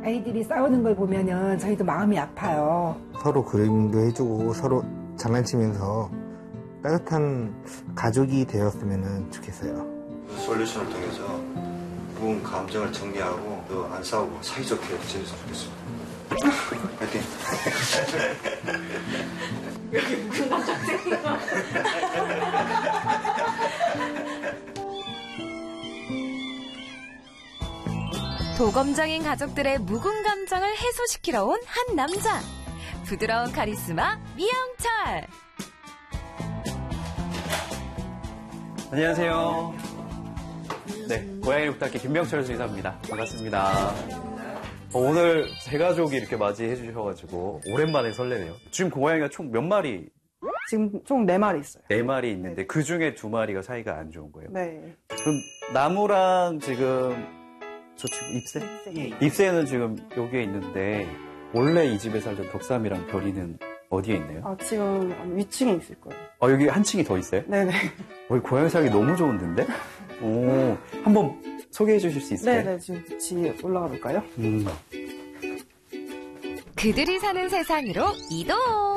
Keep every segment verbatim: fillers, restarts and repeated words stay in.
아이들이 싸우는 걸 보면은 저희도 마음이 아파요. 서로 그림도 해주고 서로 장난치면서 따뜻한 가족이 되었으면 좋겠어요. 솔루션을 통해서 부분 감정을 정리하고 또 안 싸우고 사이좋게 지냈으면 좋겠습니다. 파이팅! 여기 묵은 감정 생긴 거. 도검장인 가족들의 묵은 감정을 해소시키러 온 한 남자. 부드러운 카리스마 미영철. 안녕하세요. 네, 고양이 부탁기 김명철 수의사입니다. 반갑습니다. 어, 오늘 제 가족이 이렇게 맞이해 주셔가지고 오랜만에 설레네요. 지금 고양이가 총 몇 마리? 지금 총 네 마리 있어요. 네 마리 있는데 그 중에 두 마리가 사이가 안 좋은 거예요. 네. 그럼 나무랑 지금 저 친구 입새? 입새. 입새는 지금 여기에 있는데 원래 이 집에 살던 덕삼이랑 별이는 어디에 있나요? 아, 지금 위층에 있을 거예요. 아, 여기 한 층이 더 있어요? 네네. 어, 고양이 살기 너무 좋은데? 오, 한번 소개해 주실 수 있을까요? 네네, 지금 같이 올라가 볼까요? 음. 그들이 사는 세상으로 이동.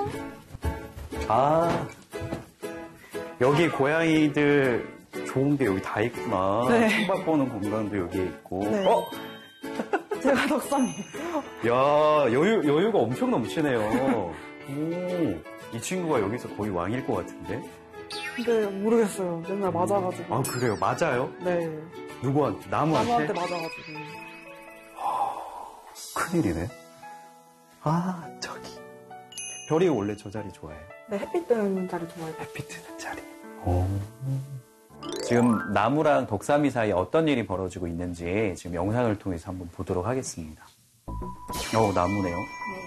아, 여기 고양이들 좋은 게 여기 다 있구나. 네. 창밖 보는 공간도 여기에 있고. 네. 어? 제가 덕삼이에요. 야, 여유, 여유가 엄청 넘치네요. 오, 이 친구가 여기서 거의 왕일 것 같은데? 근데 모르겠어요. 맨날 맞아가지고. 아, 그래요? 맞아요? 네. 누구한테? 나무한테? 나무한테 맞아가지고. 큰일이네. 아, 저기. 별이 원래 저 자리 좋아해요? 네, 햇빛 뜨는 자리 좋아해요. 햇빛 드는 자리. 오. 지금 나무랑 덕삼이 사이에 어떤 일이 벌어지고 있는지 지금 영상을 통해서 한번 보도록 하겠습니다. 어, 나무네요. 네.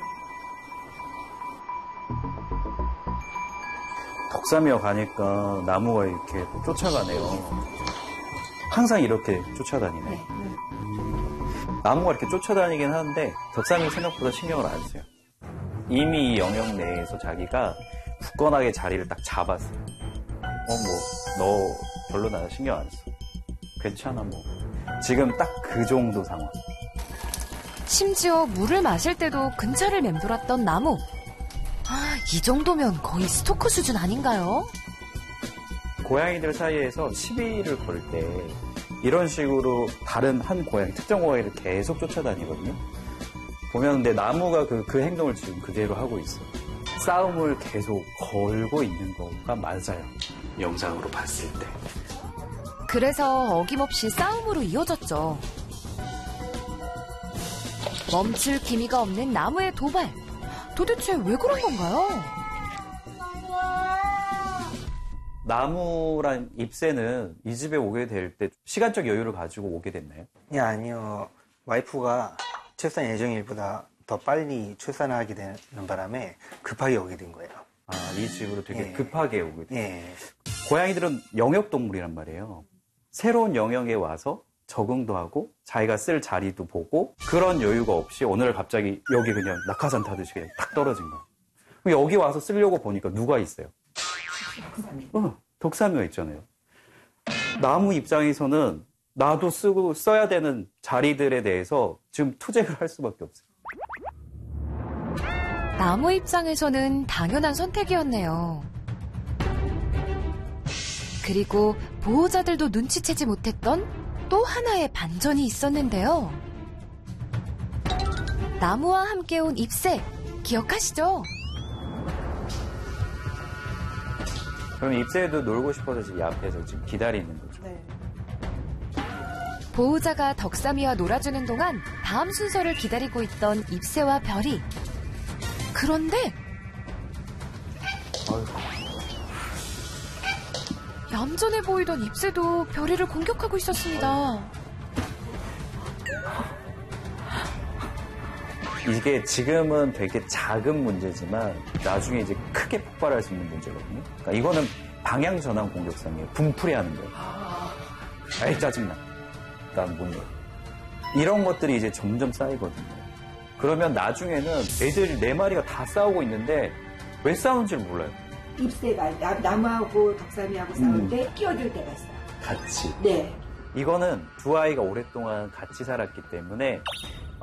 덕삼이와 가니까 나무가 이렇게 쫓아가네요. 항상 이렇게 쫓아다니네. 네. 음, 나무가 이렇게 쫓아다니긴 하는데 덕삼이 생각보다 신경을 안 써요. 이미 이 영역 내에서 자기가 굳건하게 자리를 딱 잡았어요. 어, 뭐, 너 별로 나 신경 안 써. 괜찮아, 뭐. 지금 딱 그 정도 상황. 심지어 물을 마실 때도 근처를 맴돌았던 나무. 아, 이 정도면 거의 스토커 수준 아닌가요? 고양이들 사이에서 시비를 걸 때 이런 식으로 다른 한 고양이, 특정 고양이를 계속 쫓아다니거든요. 보면 근데 나무가 그, 그 행동을 지금 그대로 하고 있어요. 싸움을 계속 걸고 있는 거가 맞아요. 영상으로 봤을 때. 그래서 어김없이 싸움으로 이어졌죠. 멈출 기미가 없는 나무의 도발. 도대체 왜 그런 건가요? 나무란 잎새는 이 집에 오게 될 때 시간적 여유를 가지고 오게 됐나요? 예, 아니요. 와이프가 출산 예정일보다 더 빨리 출산을 하게 되는 바람에 급하게 오게 된 거예요. 아, 이 집으로 되게 예. 급하게 오게 됐어요. 예. 고양이들은 영역동물이란 말이에요. 새로운 영역에 와서 적응도 하고 자기가 쓸 자리도 보고 그런 여유가 없이 오늘 갑자기 여기 그냥 낙하산 타듯이 그냥 딱 떨어진 거야. 그럼 여기 와서 쓰려고 보니까 누가 있어요? 어, 독사미가 있잖아요. 나무 입장에서는 나도 쓰고 써야 되는 자리들에 대해서 지금 투쟁을 할 수밖에 없어요. 나무 입장에서는 당연한 선택이었네요. 그리고 보호자들도 눈치채지 못했던 또 하나의 반전이 있었는데요. 나무와 함께 온 잎새, 기억하시죠? 그럼 잎새도 놀고 싶어서 지금 앞에서 지금 기다리는 거죠. 네. 보호자가 덕삼이와 놀아주는 동안 다음 순서를 기다리고 있던 잎새와 별이. 그런데 아이고. 얌전해 보이던 잎새도 별이를 공격하고 있었습니다. 이게 지금은 되게 작은 문제지만 나중에 이제 크게 폭발할 수 있는 문제거든요. 그러니까 이거는 방향 전환 공격성이에요. 분풀이하는 거예요. 에이 짜증나. 난 못 내. 이런 것들이 이제 점점 쌓이거든요. 그러면 나중에는 애들 네 마리가 다 싸우고 있는데 왜 싸우는지 몰라요. 잎새가 나, 나무하고 덕삼이하고 싸울 음. 때 끼어들 때가 있어요. 같이. 네. 이거는 두 아이가 오랫동안 같이 살았기 때문에